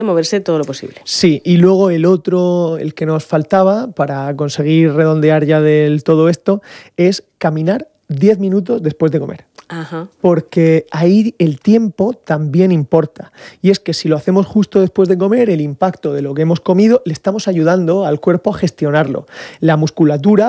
Moverse todo lo posible. Sí, y luego el otro, el que nos faltaba para conseguir redondear ya del todo esto, es caminar 10 minutos después de comer. Ajá. Porque ahí el tiempo también importa. Y es que si lo hacemos justo después de comer, el impacto de lo que hemos comido le estamos ayudando al cuerpo a gestionarlo. La musculatura